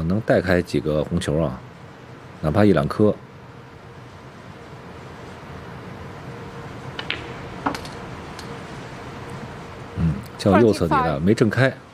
能带开几个红球啊，哪怕1、2颗。叫右侧底的没正开。